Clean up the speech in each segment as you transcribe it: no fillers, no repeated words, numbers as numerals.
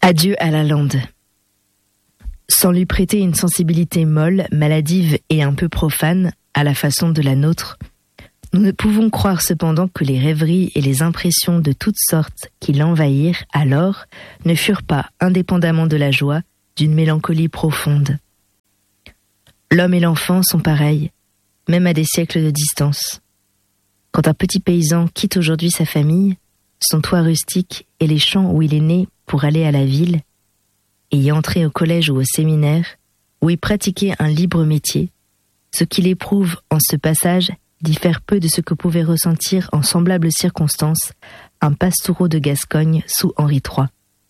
Adieu à la lande. Sans lui prêter une sensibilité molle, maladive et un peu profane, à la façon de la nôtre, nous ne pouvons croire cependant que les rêveries et les impressions de toutes sortes qui l'envahirent alors ne furent pas, indépendamment de la joie, d'une mélancolie profonde. L'homme et l'enfant sont pareils, même à des siècles de distance. Quand un petit paysan quitte aujourd'hui sa famille, son toit rustique et les champs où il est né pour aller à la ville, et y entrer au collège ou au séminaire, où y pratiquer un libre métier, ce qu'il éprouve en ce passage diffère peu de ce que pouvait ressentir en semblables circonstances un pastoureau de Gascogne sous Henri III.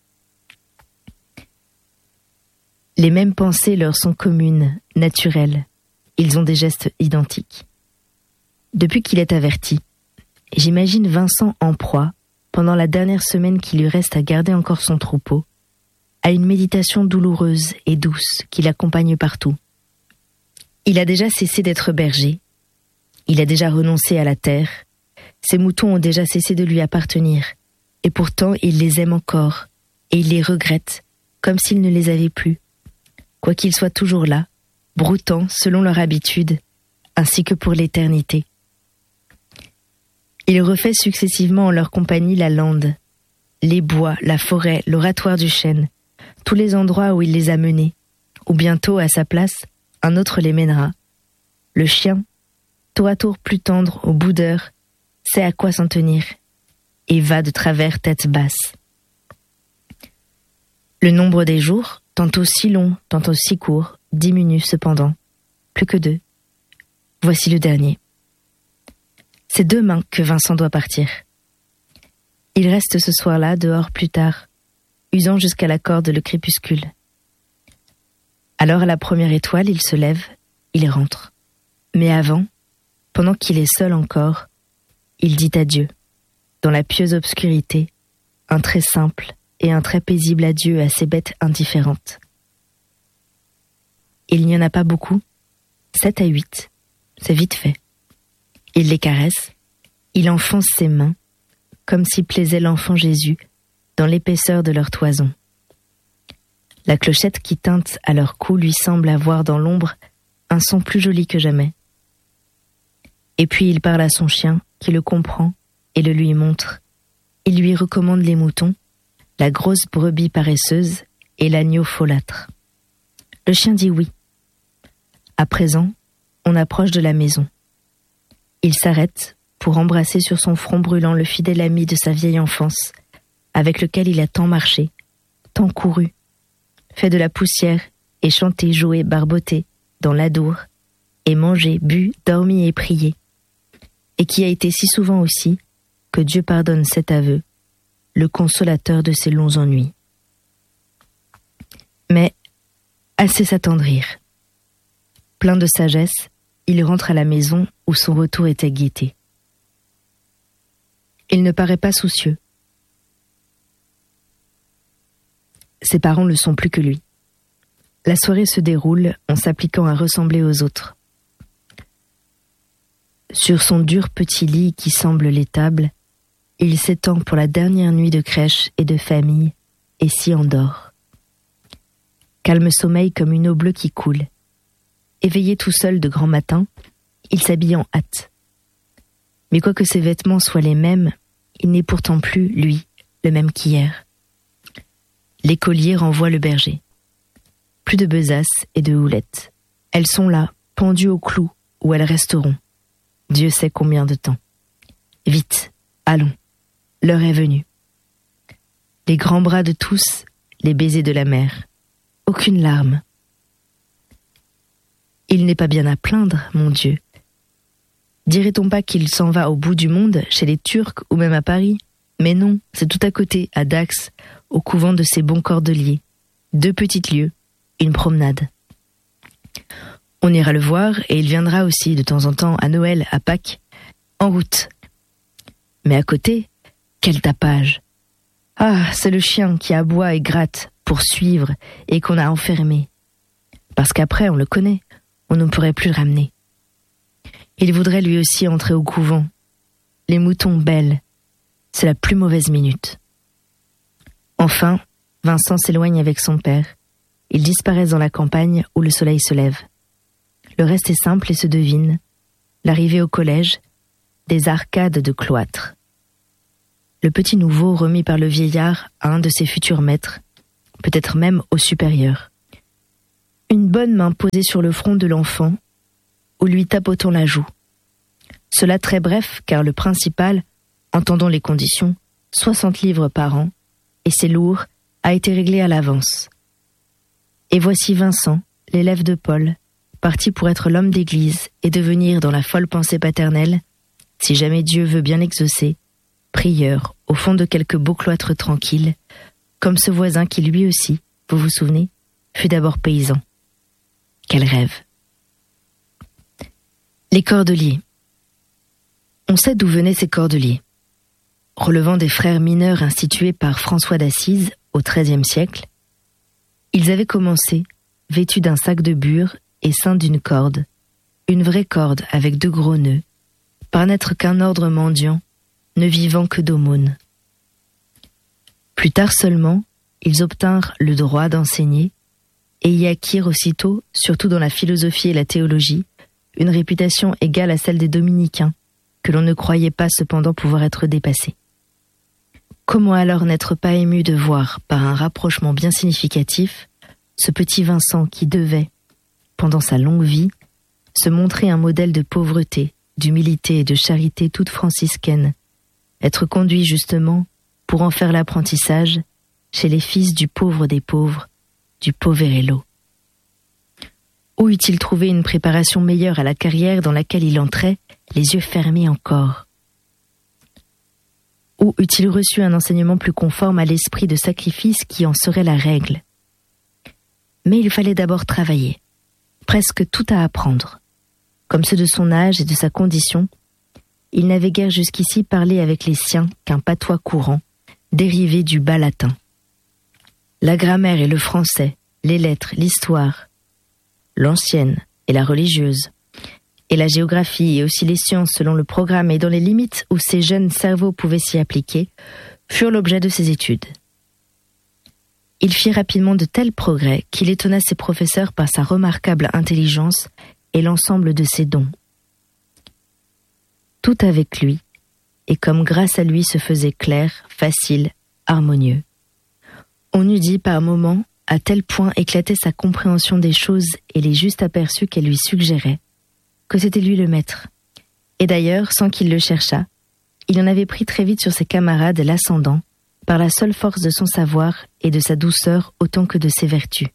Les mêmes pensées leur sont communes, naturelles. Ils ont des gestes identiques. Depuis qu'il est averti, j'imagine Vincent en proie, pendant la dernière semaine qui lui reste à garder encore son troupeau, à une méditation douloureuse et douce qui l'accompagne partout. Il a déjà cessé d'être berger, il a déjà renoncé à la terre, ses moutons ont déjà cessé de lui appartenir, et pourtant il les aime encore, et il les regrette, comme s'il ne les avait plus, quoiqu'ils soient toujours là, broutant selon leur habitude, ainsi que pour l'éternité. Il refait successivement en leur compagnie la lande, les bois, la forêt, l'oratoire du chêne, tous les endroits où il les a menés, où bientôt, à sa place, un autre les mènera. Le chien, tour à tour plus tendre au bout d'heure, sait à quoi s'en tenir, et va de travers tête basse. Le nombre des jours, tantôt si long, tantôt si court, diminue cependant. Plus que 2. Voici le dernier. C'est demain que Vincent doit partir. Il reste ce soir-là dehors plus tard, usant jusqu'à la corde le crépuscule. Alors à la première étoile, il se lève, il rentre. Mais avant, pendant qu'il est seul encore, il dit adieu, dans la pieuse obscurité, un très simple et un très paisible adieu à ces bêtes indifférentes. Il n'y en a pas beaucoup, 7 à 8, c'est vite fait. Il les caresse, il enfonce ses mains, comme s'y plaisait l'enfant Jésus, dans l'épaisseur de leur toison. La clochette qui tinte à leur cou lui semble avoir dans l'ombre un son plus joli que jamais. Et puis il parle à son chien, qui le comprend et le lui montre. Il lui recommande les moutons, la grosse brebis paresseuse et l'agneau folâtre. Le chien dit oui. À présent, on approche de la maison. Il s'arrête pour embrasser sur son front brûlant le fidèle ami de sa vieille enfance, avec lequel il a tant marché, tant couru, fait de la poussière et chanté, joué, barboté dans l'Adour, et mangé, bu, dormi et prié, et qui a été si souvent aussi, que Dieu pardonne cet aveu, le consolateur de ses longs ennuis. Mais assez s'attendrir. Plein de sagesse, il rentre à la maison où son retour était gaieté. Il ne paraît pas soucieux. Ses parents le sont plus que lui. La soirée se déroule en s'appliquant à ressembler aux autres. Sur son dur petit lit qui semble l'étable, il s'étend pour la dernière nuit de crèche et de famille et s'y endort. Calme sommeil comme une eau bleue qui coule. Éveillé tout seul de grand matin, il s'habille en hâte. Mais quoique ses vêtements soient les mêmes, il n'est pourtant plus, lui, le même qu'hier. L'écolier renvoie le berger. Plus de besaces et de houlettes. Elles sont là, pendues au clou, où elles resteront. Dieu sait combien de temps. Vite, allons, l'heure est venue. Les grands bras de tous, les baisers de la mère. Aucune larme. Il n'est pas bien à plaindre, mon Dieu. Dirait-on pas qu'il s'en va au bout du monde, chez les Turcs ou même à Paris? Mais non, c'est tout à côté, à Dax, au couvent de ces bons cordeliers. 2 petites lieues, une promenade. On ira le voir et il viendra aussi de temps en temps à Noël, à Pâques, en route. Mais à côté, quel tapage! Ah, c'est le chien qui aboie et gratte pour suivre et qu'on a enfermé. Parce qu'après, on le connaît, on ne pourrait plus le ramener. Il voudrait lui aussi entrer au couvent. Les moutons belles, c'est la plus mauvaise minute. Enfin, Vincent s'éloigne avec son père. Ils disparaissent dans la campagne où le soleil se lève. Le reste est simple et se devine. L'arrivée au collège, des arcades de cloître. Le petit nouveau remis par le vieillard à un de ses futurs maîtres, peut-être même au supérieur. Une bonne main posée sur le front de l'enfant, ou lui tapotant la joue. Cela très bref, car le principal, entendant les conditions, 60 livres par an, et c'est lourd, a été réglé à l'avance. Et voici Vincent, l'élève de Paul, parti pour être l'homme d'église et devenir, dans la folle pensée paternelle, si jamais Dieu veut bien exaucer, prieur au fond de quelques beaux cloîtres tranquilles, comme ce voisin qui lui aussi, vous vous souvenez, fut d'abord paysan. Quel rêve! Les cordeliers. On sait d'où venaient ces cordeliers. Relevant des frères mineurs institués par François d'Assise au XIIIe siècle, ils avaient commencé, vêtus d'un sac de bure et ceints d'une corde, une vraie corde avec 2 gros nœuds, par n'être qu'un ordre mendiant, ne vivant que d'aumônes. Plus tard seulement, ils obtinrent le droit d'enseigner et y acquirent aussitôt, surtout dans la philosophie et la théologie, une réputation égale à celle des dominicains, que l'on ne croyait pas cependant pouvoir être dépassée. Comment alors n'être pas ému de voir, par un rapprochement bien significatif, ce petit Vincent qui devait, pendant sa longue vie, se montrer un modèle de pauvreté, d'humilité et de charité toute franciscaine, être conduit justement pour en faire l'apprentissage chez les fils du pauvre des pauvres, du Poverello. Où eût-il trouvé une préparation meilleure à la carrière dans laquelle il entrait, les yeux fermés encore? Où eût-il reçu un enseignement plus conforme à l'esprit de sacrifice qui en serait la règle? Mais il fallait d'abord travailler, presque tout à apprendre. Comme ceux de son âge et de sa condition, il n'avait guère jusqu'ici parlé avec les siens qu'un patois courant, dérivé du bas latin. La grammaire et le français, les lettres, l'histoire, l'ancienne et la religieuse, et la géographie et aussi les sciences selon le programme et dans les limites où ses jeunes cerveaux pouvaient s'y appliquer, furent l'objet de ses études. Il fit rapidement de tels progrès qu'il étonna ses professeurs par sa remarquable intelligence et l'ensemble de ses dons. Tout avec lui, et comme grâce à lui se faisait clair, facile, harmonieux. On eût dit par moments, à tel point éclatait sa compréhension des choses et les justes aperçus qu'elle lui suggérait, que c'était lui le maître. Et d'ailleurs, sans qu'il le cherchât, il en avait pris très vite sur ses camarades l'ascendant, par la seule force de son savoir et de sa douceur autant que de ses vertus.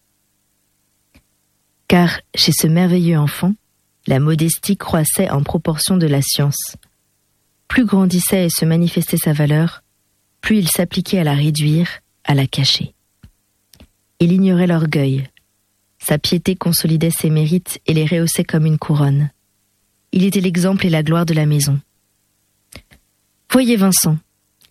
Car, chez ce merveilleux enfant, la modestie croissait en proportion de la science. Plus grandissait et se manifestait sa valeur, plus il s'appliquait à la réduire, à la cacher. Il ignorait l'orgueil. Sa piété consolidait ses mérites et les rehaussait comme une couronne. Il était l'exemple et la gloire de la maison. « Voyez Vincent, imitez-le »,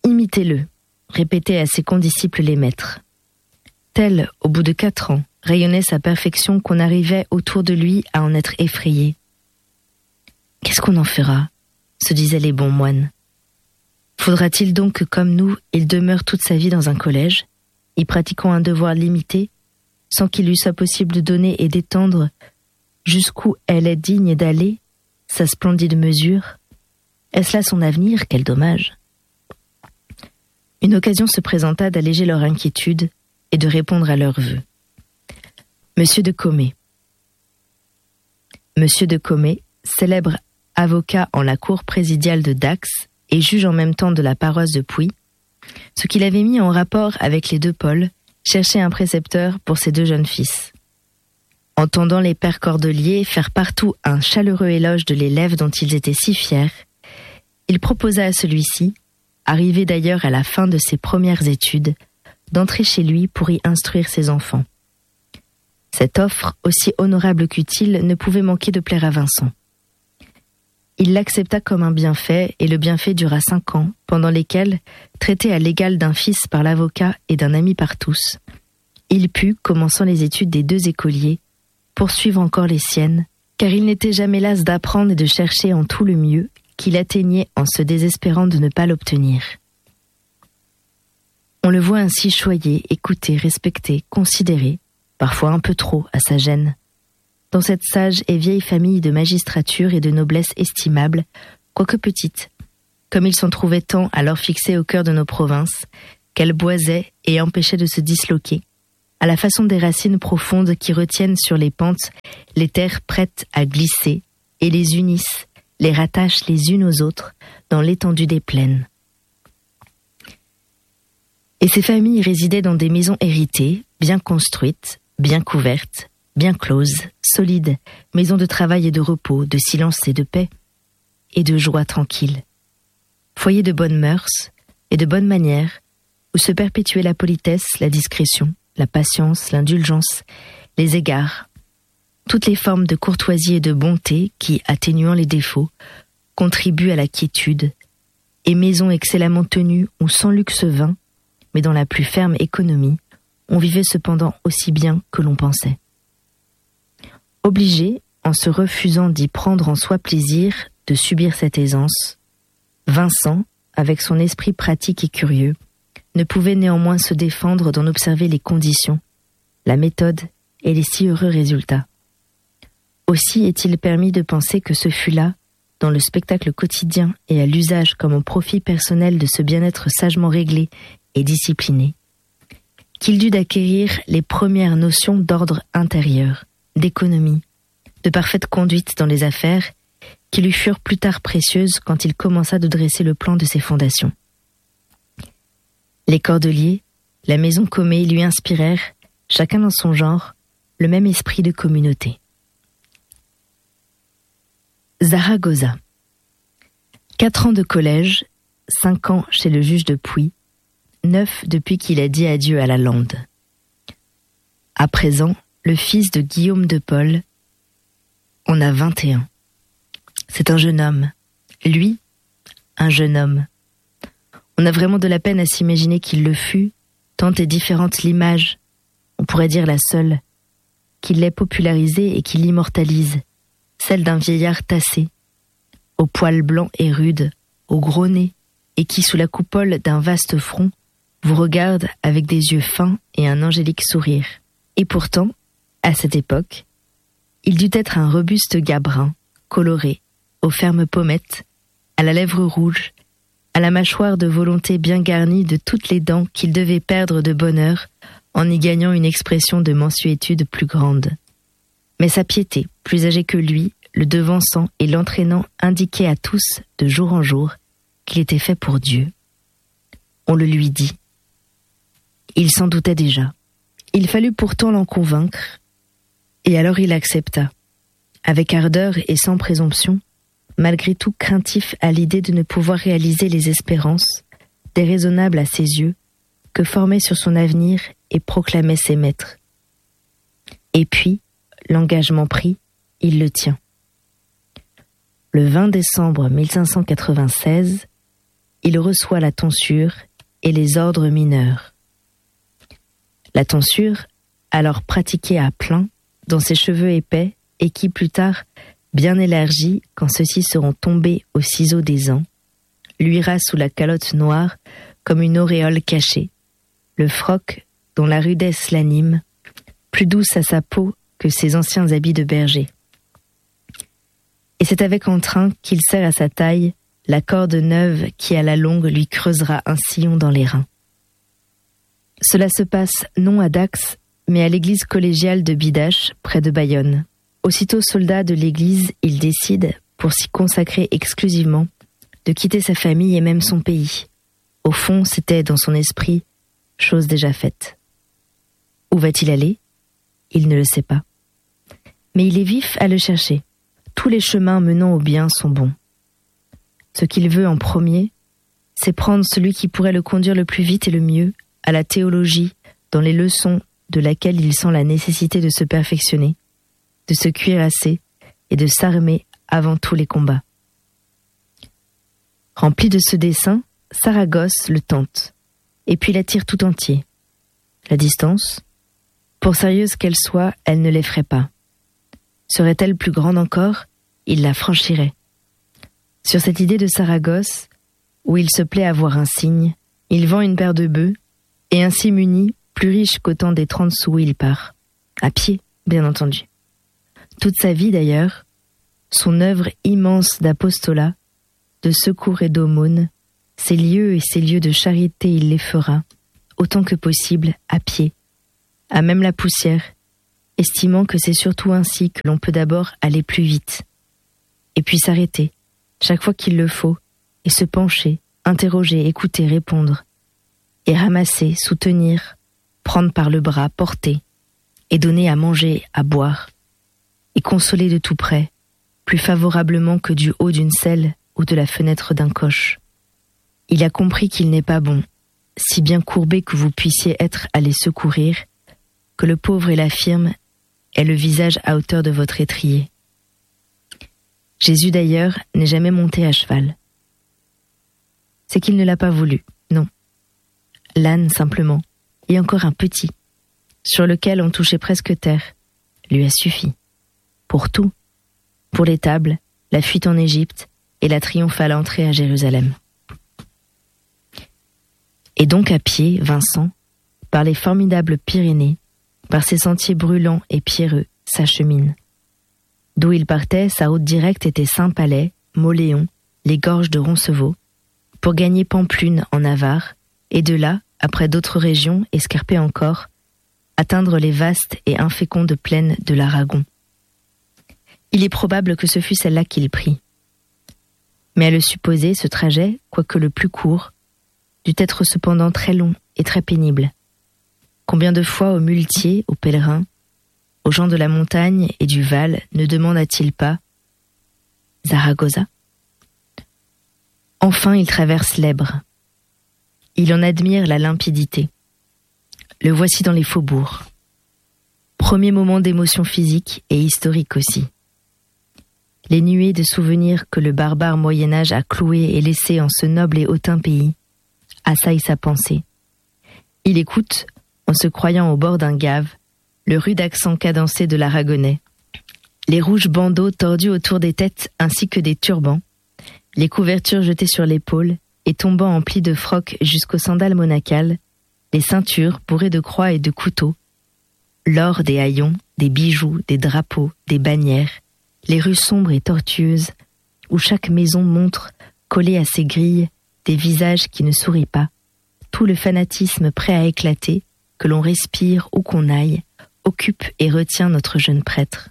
répétaient à ses condisciples les maîtres. Tel, au bout de 4 ans, rayonnait sa perfection qu'on arrivait autour de lui à en être effrayé. « Qu'est-ce qu'on en fera ?» se disaient les bons moines. « Faudra-t-il donc que, comme nous, il demeure toute sa vie dans un collège, y pratiquant un devoir limité, sans qu'il lui soit possible de donner et d'étendre jusqu'où elle est digne d'aller, sa splendide mesure? Est-ce là son avenir? Quel dommage !» Une occasion se présenta d'alléger leur inquiétude et de répondre à leurs vœux. Monsieur de Commet. Monsieur de Commet, célèbre avocat en la cour présidiale de Dax et juge en même temps de la paroisse de Puy, ce qu'il avait mis en rapport avec les 2 Paul, cherchait un précepteur pour ses 2 jeunes fils. Entendant les pères cordeliers faire partout un chaleureux éloge de l'élève dont ils étaient si fiers, il proposa à celui-ci, arrivé d'ailleurs à la fin de ses premières études, d'entrer chez lui pour y instruire ses enfants. Cette offre, aussi honorable qu'utile, ne pouvait manquer de plaire à Vincent. Il l'accepta comme un bienfait, et le bienfait dura 5 ans, pendant lesquels, traité à l'égal d'un fils par l'avocat et d'un ami par tous, il put, commençant les études des 2 écoliers, poursuivre encore les siennes, car il n'était jamais las d'apprendre et de chercher en tout le mieux qu'il atteignait en se désespérant de ne pas l'obtenir. On le voit ainsi choyé, écouté, respecté, considéré, parfois un peu trop à sa gêne, dans cette sage et vieille famille de magistrature et de noblesse estimable, quoique petite, comme il s'en trouvait tant alors fixée au cœur de nos provinces, qu'elle boisait et empêchait de se disloquer, à la façon des racines profondes qui retiennent sur les pentes les terres prêtes à glisser et les unissent, les rattachent les unes aux autres dans l'étendue des plaines. Et ces familles résidaient dans des maisons héritées, bien construites, bien couvertes, bien closes, solides, maisons de travail et de repos, de silence et de paix, et de joie tranquille. Foyers de bonnes mœurs et de bonnes manières, où se perpétuait la politesse, la discrétion, la patience, l'indulgence, les égards, toutes les formes de courtoisie et de bonté qui, atténuant les défauts, contribuent à la quiétude, et maisons excellemment tenues où sans luxe vain, mais dans la plus ferme économie, on vivait cependant aussi bien que l'on pensait. Obligé, en se refusant d'y prendre en soi plaisir, de subir cette aisance, Vincent, avec son esprit pratique et curieux, ne pouvait néanmoins se défendre d'en observer les conditions, la méthode et les si heureux résultats. Aussi est-il permis de penser que ce fut là, dans le spectacle quotidien et à l'usage comme au profit personnel de ce bien-être sagement réglé et discipliné, qu'il dut d'acquérir les premières notions d'ordre intérieur, d'économie, de parfaite conduite dans les affaires, qui lui furent plus tard précieuses quand il commença de dresser le plan de ses fondations. Les Cordeliers, la maison Commet lui inspirèrent, chacun dans son genre, le même esprit de communauté. Zaragoza. 4 ans de collège, 5 ans chez le juge de Puy, 9 depuis qu'il a dit adieu à la lande. À présent, le fils de Guillaume de Paul en a 21. C'est un jeune homme. Lui, un jeune homme. On a vraiment de la peine à s'imaginer qu'il le fut, tant est différente l'image, on pourrait dire la seule, qui l'ait popularisée et qui l'immortalise, celle d'un vieillard tassé, aux poils blancs et rudes, au gros nez, et qui, sous la coupole d'un vaste front, vous regarde avec des yeux fins et un angélique sourire. Et pourtant, à cette époque, il dut être un robuste gars brun, coloré, aux fermes pommettes, à la lèvre rouge, à la mâchoire de volonté bien garnie de toutes les dents qu'il devait perdre de bonheur en y gagnant une expression de mansuétude plus grande. Mais sa piété, plus âgée que lui, le devançant et l'entraînant, indiquait à tous, de jour en jour, qu'il était fait pour Dieu. On le lui dit. Il s'en doutait déjà. Il fallut pourtant l'en convaincre, et alors il accepta, avec ardeur et sans présomption, malgré tout craintif à l'idée de ne pouvoir réaliser les espérances, déraisonnables à ses yeux, que formaient sur son avenir et proclamaient ses maîtres. Et puis, l'engagement pris, il le tient. Le 20 décembre 1596, il reçoit la tonsure et les ordres mineurs. La tonsure, alors pratiquée à plein, dans ses cheveux épais, et qui plus tard, bien élargie quand ceux-ci seront tombés au ciseau des ans, luira sous la calotte noire comme une auréole cachée, le froc dont la rudesse l'anime, plus douce à sa peau que ses anciens habits de berger. Et c'est avec entrain qu'il serre à sa taille la corde neuve qui à la longue lui creusera un sillon dans les reins. Cela se passe non à Dax, mais à l'église collégiale de Bidache, près de Bayonne. Aussitôt soldat de l'église, il décide, pour s'y consacrer exclusivement, de quitter sa famille et même son pays. Au fond, c'était dans son esprit chose déjà faite. Où va-t-il aller ? Il ne le sait pas. Mais il est vif à le chercher. Tous les chemins menant au bien sont bons. Ce qu'il veut en premier, c'est prendre celui qui pourrait le conduire le plus vite et le mieux à la théologie, dans les leçons de laquelle il sent la nécessité de se perfectionner, de se cuirasser et de s'armer avant tous les combats. Rempli de ce dessein, Saragosse le tente, et puis l'attire tout entier. La distance, pour sérieuse qu'elle soit, elle ne l'effraie pas. Serait-elle plus grande encore, il la franchirait. Sur cette idée de Saragosse, où il se plaît à voir un signe, il vend une paire de bœufs, Et ainsi muni, plus riche qu'au temps des 30 sous, il part. À pied, bien entendu. Toute sa vie d'ailleurs, son œuvre immense d'apostolat, de secours et d'aumône, ses lieux et ses lieux de charité il les fera, autant que possible, à pied, à même la poussière, estimant que c'est surtout ainsi que l'on peut d'abord aller plus vite, et puis s'arrêter, chaque fois qu'il le faut, et se pencher, interroger, écouter, répondre, et ramasser, soutenir, prendre par le bras, porter, et donner à manger, à boire, et consoler de tout près, plus favorablement que du haut d'une selle ou de la fenêtre d'un coche. Il a compris qu'il n'est pas bon, si bien courbé que vous puissiez être à les secourir, que le pauvre et l'infirme aient le visage à hauteur de votre étrier. Jésus d'ailleurs n'est jamais monté à cheval. C'est qu'il ne l'a pas voulu, non. L'âne simplement, et encore un petit, sur lequel on touchait presque terre, lui a suffi. Pour tout, pour les tables, la fuite en Égypte et la triomphale entrée à Jérusalem. Et donc à pied, Vincent, par les formidables Pyrénées, par ces sentiers brûlants et pierreux, s'achemine. D'où il partait, sa route directe était Saint-Palais, Mauléon, les gorges de Roncevaux, pour gagner Pamplune en Navarre, et de là, après d'autres régions, escarpées encore, atteindre les vastes et infécondes plaines de l'Aragon. Il est probable que ce fut celle-là qu'il prit. Mais à le supposer, ce trajet, quoique le plus court, dut être cependant très long et très pénible. Combien de fois aux muletiers, aux pèlerins, aux gens de la montagne et du Val ne demanda-t-il pas « Zaragoza ?» Enfin il traverse l'Èbre. Il en admire la limpidité. Le voici dans les faubourgs. Premier moment d'émotion physique et historique aussi. Les nuées de souvenirs que le barbare Moyen-Âge a cloués et laissés en ce noble et hautain pays assaillent sa pensée. Il écoute, en se croyant au bord d'un gave, le rude accent cadencé de l'aragonais, les rouges bandeaux tordus autour des têtes ainsi que des turbans, les couvertures jetées sur l'épaule et tombant en plis de froc jusqu'aux sandales monacales, les ceintures bourrées de croix et de couteaux, l'or des haillons, des bijoux, des drapeaux, des bannières, les rues sombres et tortueuses, où chaque maison montre, collée à ses grilles, des visages qui ne sourient pas, tout le fanatisme prêt à éclater, que l'on respire où qu'on aille, occupe et retient notre jeune prêtre.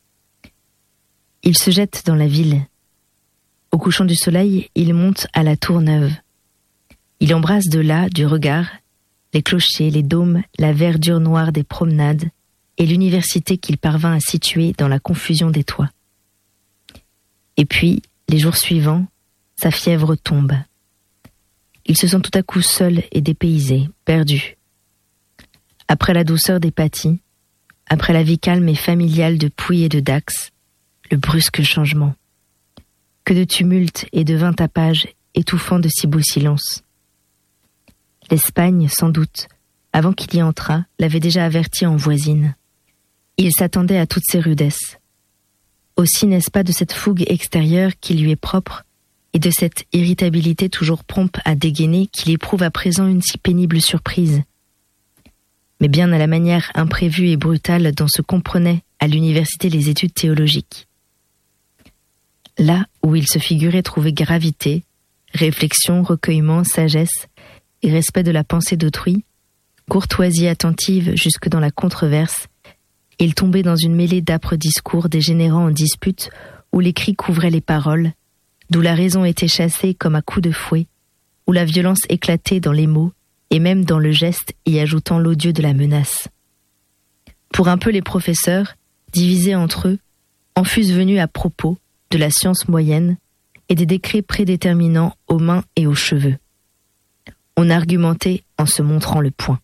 Il se jette dans la ville. Au couchant du soleil, il monte à la Tour Neuve. Il embrasse de là, du regard, les clochers, les dômes, la verdure noire des promenades et l'université qu'il parvint à situer dans la confusion des toits. Et puis, les jours suivants, sa fièvre tombe. Il se sent tout à coup seul et dépaysé, perdu. Après la douceur des pâtis, après la vie calme et familiale de Pouille et de Dax, le brusque changement. Que de tumulte et de vains tapages étouffant de si beaux silences. L'Espagne, sans doute, avant qu'il y entrât, l'avait déjà averti en voisine. Il s'attendait à toutes ces rudesses. Aussi n'est-ce pas de cette fougue extérieure qui lui est propre et de cette irritabilité toujours prompte à dégainer qu'il éprouve à présent une si pénible surprise. Mais bien à la manière imprévue et brutale dont se comprenaient à l'université les études théologiques. Là où il se figurait trouver gravité, réflexion, recueillement, sagesse et respect de la pensée d'autrui, courtoisie attentive jusque dans la controverse, il tombait dans une mêlée d'âpres discours dégénérant en disputes où les cris couvraient les paroles, d'où la raison était chassée comme à coups de fouet, où la violence éclatait dans les mots et même dans le geste y ajoutant l'odieux de la menace. Pour un peu les professeurs, divisés entre eux, en fussent venus à propos de la science moyenne et des décrets prédéterminants aux mains et aux cheveux. On argumentait en se montrant le poing.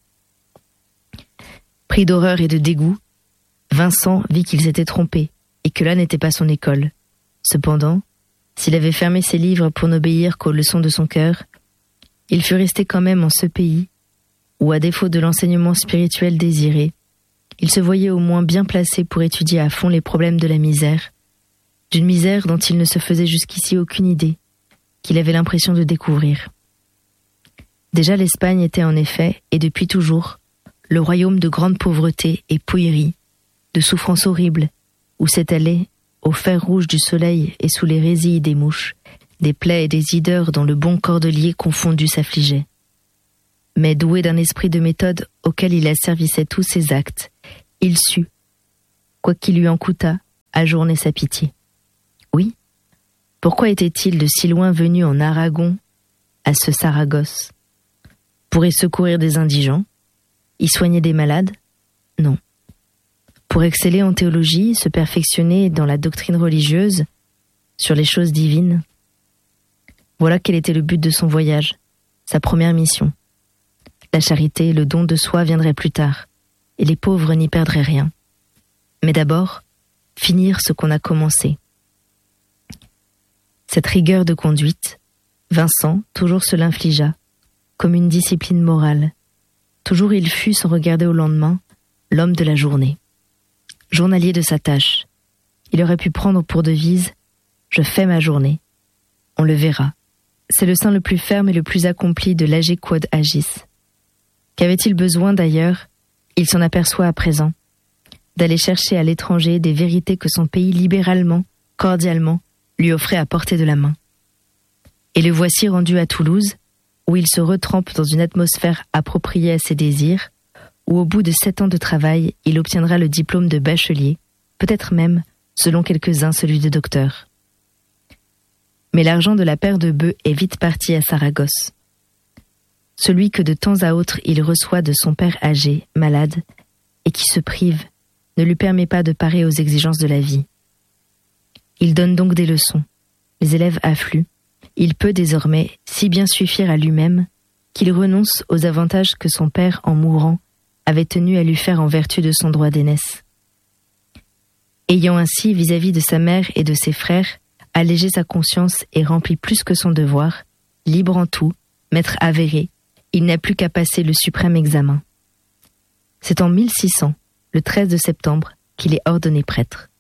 Pris d'horreur et de dégoût, Vincent vit qu'il s'était trompé et que là n'était pas son école. Cependant, s'il avait fermé ses livres pour n'obéir qu'aux leçons de son cœur, il fut resté quand même en ce pays où, à défaut de l'enseignement spirituel désiré, il se voyait au moins bien placé pour étudier à fond les problèmes de la misère, d'une misère dont il ne se faisait jusqu'ici aucune idée, qu'il avait l'impression de découvrir. Déjà l'Espagne était en effet, et depuis toujours, le royaume de grande pauvreté et pouillerie, de souffrances horribles, où s'étalaient, au fer rouge du soleil et sous les résilles des mouches, des plaies et des hideurs dont le bon cordelier confondu s'affligeait. Mais doué d'un esprit de méthode auquel il asservissait tous ses actes, il sut, quoi qu'il lui en coûtât, ajourner sa pitié. Oui, pourquoi était-il de si loin venu en Aragon, à ce Saragosse? Pour y secourir des indigents? Y soigner des malades? Non. Pour exceller en théologie, se perfectionner dans la doctrine religieuse, sur les choses divines? Voilà quel était le but de son voyage, sa première mission. La charité, le don de soi viendraient plus tard, et les pauvres n'y perdraient rien. Mais d'abord, finir ce qu'on a commencé. Cette rigueur de conduite, Vincent toujours se l'infligea, comme une discipline morale. Toujours il fut, sans regarder au lendemain, l'homme de la journée. Journalier de sa tâche, il aurait pu prendre pour devise « Je fais ma journée ». On le verra. C'est le saint le plus ferme et le plus accompli de l'age quod agis. Qu'avait-il besoin d'ailleurs, il s'en aperçoit à présent, d'aller chercher à l'étranger des vérités que son pays libéralement, cordialement, lui offrait à portée de la main. Et le voici rendu à Toulouse, où il se retrempe dans une atmosphère appropriée à ses désirs, où au bout de 7 ans de travail, il obtiendra le diplôme de bachelier, peut-être même, selon quelques-uns, celui de docteur. Mais l'argent de la paire de bœufs est vite parti à Saragosse. Celui que de temps à autre il reçoit de son père âgé, malade, et qui se prive, ne lui permet pas de parer aux exigences de la vie. Il donne donc des leçons. Les élèves affluent. Il peut désormais si bien suffire à lui-même qu'il renonce aux avantages que son père, en mourant, avait tenu à lui faire en vertu de son droit d'aînesse. Ayant ainsi, vis-à-vis de sa mère et de ses frères, allégé sa conscience et rempli plus que son devoir, libre en tout, maître avéré, il n'a plus qu'à passer le suprême examen. C'est en 1600, le 13 septembre, qu'il est ordonné prêtre.